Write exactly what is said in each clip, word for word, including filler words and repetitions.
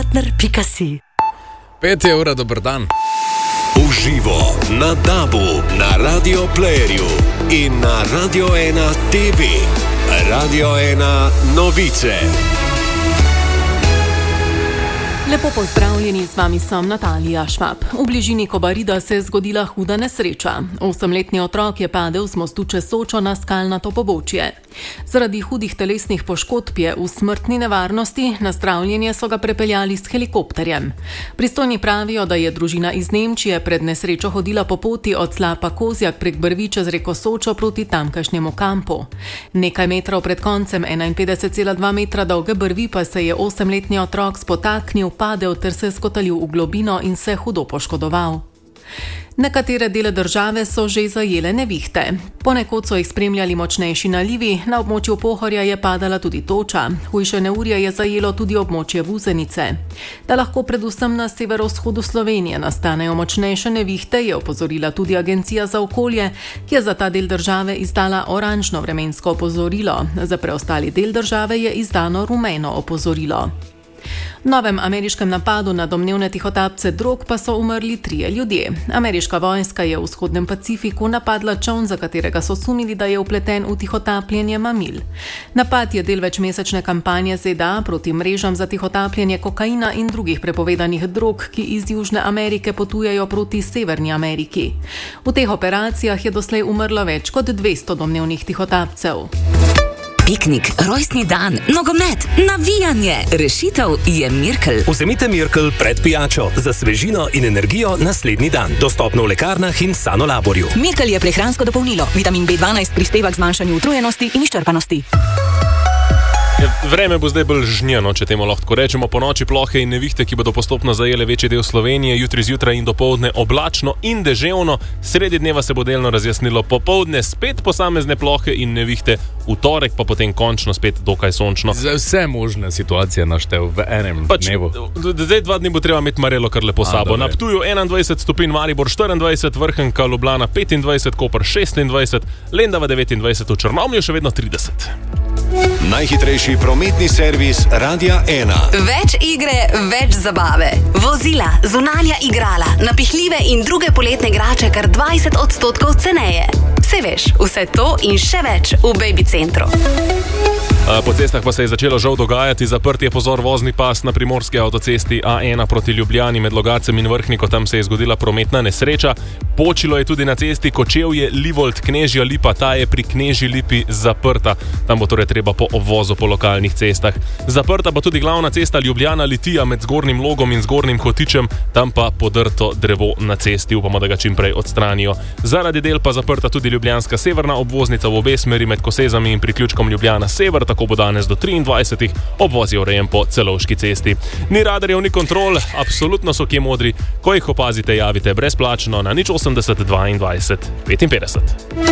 partner pika si. pet evrov, dober dan. Uživo na Dabu, na Radio Playerju in na Radio ena T V. Radio ena novice. Lepo pozdravljeni, z vami sem Natalija Švab. V bližini Kobarida se je zgodila huda nesreča. Osemletni otrok je padel z mostu čez Sočo na skalnato pobočje. Zaradi hudih telesnih poškodb je v smrtni nevarnosti, na zdravljenje so ga prepeljali s helikopterjem. Pristojni pravijo, da je družina iz Nemčije pred nesrečo hodila po poti od Slapa Kozjak prek Brvi čez reko Sočo proti tamkajšnjemu kampu. Nekaj metrov pred koncem enainpetdeset cela dva metra dolge Brvi pa se je osemletni otrok spotaknil, padel ter se skotalil v globino in se hudo poškodoval. Nekatere dele države so že zajele nevihte. Ponekod so jih spremljali močnejši nalivi, na območju Pohorja je padala tudi toča. Hujše neurje je zajelo tudi območje Vuzenice. Da lahko predvsem na severovzhodu Slovenije nastanejo močnejše nevihte, je opozorila tudi Agencija za okolje, ki je za ta del države izdala oranžno vremensko opozorilo. Za preostali del države je izdano rumeno opozorilo. V novem ameriškem napadu na domnevne tihotapce drog pa so umrli trije ljudje. Ameriška vojska je v vzhodnem Pacifiku napadla čoln, za katerega so sumili, da je vpleten v tihotapljenje mamil. Napad je del večmesečne kampanje Z D A proti mrežam za tihotapljenje kokaina in drugih prepovedanih drog, ki iz Južne Amerike potujejo proti Severni Ameriki. V teh operacijah je doslej umrlo več kot dvesto domnevnih tihotapcev. Piknik, rojstni dan, nogomet, navijanje. Rešitev je Mirkel. Vzemite Mirkel pred pijačo za svežino in energijo naslednji dan. Dostopno v lekarnah in Sanolaborju. Mirkel je prehransko dopolnilo. Vitamin B dvanajst prispeva k zmanjšanju utrujenosti in izčrpanosti. Vreme bo zdaj bolj žnjeno, če temu lahko rečemo. Po noči plohe in nevihte, ki bodo postopno zajele večji del Slovenije, jutri zjutraj in dopoldne oblačno in deževno. Sredi dneva se bo delno razjasnilo, popoldne spet posamezne plohe in nevihte, v torek pa potem končno spet dokaj sončno. Za vse možne situacije naštel v enem pač, dnevu. Zdaj dva dni bo treba imeti marelo kar lepo sabo. Na Ptuju enaindvajset stopinj, Maribor štiriindvajset, Vrhnika, Ljubljana petindvajset, Koper šestindvajset, Lendava devetindvajset, v Črnomlju še vedno trideset. Najhitrejši prometni servis Radia ena. Več igre, več zabave. Vozila, zunanja igrala, napihljive in druge poletne igrače kar dvajset odstotkov ceneje. Saj veš, vse to in še več v Baby Centru. Po cestah pa se je začelo žal dogajati. Zaprt je pozor vozni pas na primorski avtocesti A ena proti Ljubljani med Logacem in Vrhniko. Tam se je zgodila prometna nesreča. Počilo je tudi na cesti Kočevje Livold Knežja Lipa. Ta je pri Knežji Lipi zaprta. Tam bo torej treba po obvozu po lokalnih cestah. Zaprta pa tudi glavna cesta Ljubljana Litija med Zgornjim Logom in Zgornjim Hotičem. Tam pa podrto drevo na cesti. Upamo, da ga čim prej odstranijo. Zaradi del pa zaprta tudi ljubljanska severna obvoznica v obe smeri med Kosezami in priključkom Ljubljana Sever. Tako bo danes do triindvajsetih obvoz je urejen po Celovški cesti. Ni radarjev, ni kontrol, absolutno so kje modri. Ko jih opazite, javite brezplačno na nič osemdeset dvaindvajset petinpetdeset.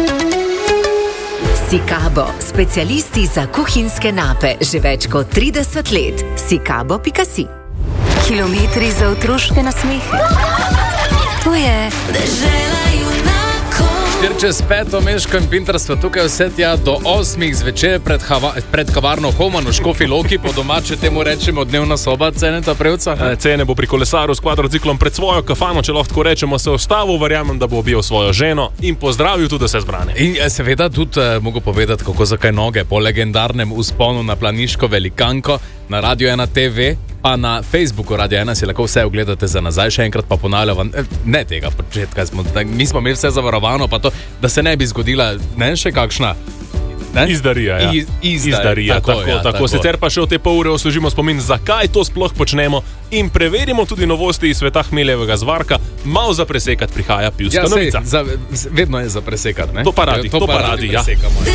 Sikabo, specialisti za kuhinjske nape, že več kot trideset let. Sikabo pika si. Kilometri za otroške nasmehe. To je dežela junakov. Ker čez peto meško in pintarstvo tukaj vse tja do osmih zvečer pred, hava, pred kavarno Homan v Škofji Loki, po domače temu rečemo dnevna soba Ceneta Prevca. E, Cene bo pri kolesaru s kvadrociklom pred svojo kafano, če lahko rečemo, se ostavil, verjamem, da bo objel svojo ženo in pozdravil tudi vse zbrane. In seveda tudi eh, mogo povedati, kako zakaj noge po legendarnem vzponu na planiško velikanko na Radio ena T V, pa na Facebooku Radio ena si lahko vse ogledate za nazaj, še enkrat pa ponavljam, ne tega početka, smo, mi smo imeli vse zavarovano, pa to, da se ne bi zgodila, ne še kakšna ne? Izdarija, ja. Iz, izdarija, Izdarija, tako, tako, ja, tako. tako. Sicer pa še v te pol ure oslužimo spomin, zakaj to sploh počnemo in preverimo tudi novosti iz sveta hmeljevega zvarka. Mal za presekat prihaja pivska ja, novica. Za, vedno je za presekat, ne? To pa radi, to, to pa radi, ja.